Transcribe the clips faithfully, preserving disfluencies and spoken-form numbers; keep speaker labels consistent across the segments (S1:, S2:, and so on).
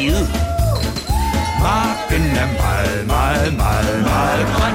S1: skide. Marken er meget, meget, meget, meget grøn.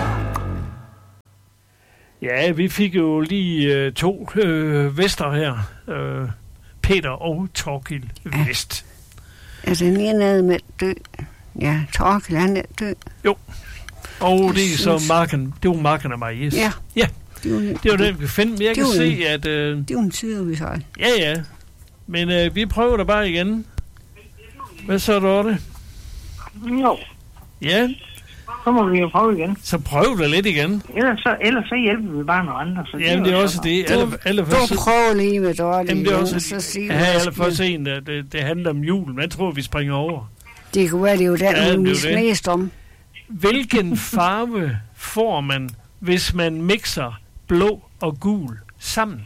S2: Ja, vi fik jo lige øh, to øh, vester her. Øh, Peter og Torkild
S3: ja.
S2: Vest.
S3: Er den ene med dø? Ja, Torkild, han er død.
S2: Jo. Og
S3: jeg
S2: det er så
S3: synes...
S2: Marken. Det var Marken og Maries.
S3: Ja.
S2: Ja.
S3: Det var,
S2: det var det, vi kan finde. Men jeg kan se, at... Øh,
S3: det var en tid, vi så.
S2: Ja, ja. Men øh, vi prøver det bare igen. Hvad så, Dorte?
S4: Jo.
S2: Ja.
S4: Så må vi jo prøve igen.
S2: Så prøv det lidt igen.
S4: Ellers så, ellers så hjælper vi bare nogle andre. Så
S2: Jamen, det er også det. Alle, alle
S3: du prøver lige med Dorte.
S2: Jamen, det er også
S3: så sige,
S2: ja, allerførst en, det, det handler om julen. Jeg tror, vi springer over.
S3: Det kunne være, det er jo den,
S2: ja,
S3: vi er mest om.
S2: Hvilken farve får man, hvis man mixer blå og gul sammen?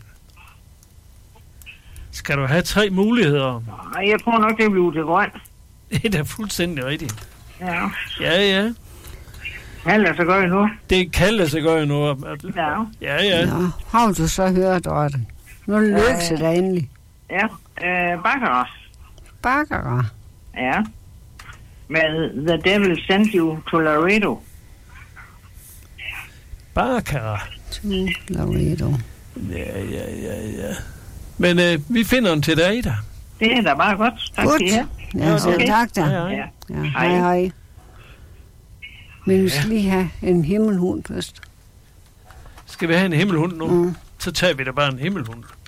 S2: Skal du have tre muligheder?
S4: Nej, jeg tror nok, det bliver til grøn.
S2: Det er da fuldstændig rigtigt.
S4: Ja.
S2: Ja, ja.
S4: Kan lade sig gøre nu?
S2: Det kan lade sig gøre nu.
S4: Ja.
S2: Ja, ja.
S3: Nå, har du så hørt, Dorte? Nu lykkes det da endelig.
S4: Ja, øh, bakkere.
S3: Bakkere?
S4: Ja. Med The Devil Sent You to Laredo.
S2: Bakkere.
S3: To Laredo.
S2: Ja, ja, ja, ja. Men øh, vi finder den til dig, der.
S4: Det er da bare godt. Tak til jer.
S3: Ja, så okay. Tak da.
S2: Hej,
S4: hej.
S3: Ja, hej, hej. Men vi skal lige have en himmelhund først.
S2: Skal vi have en himmelhund nu?
S3: Mm.
S2: Så tager vi da bare en himmelhund.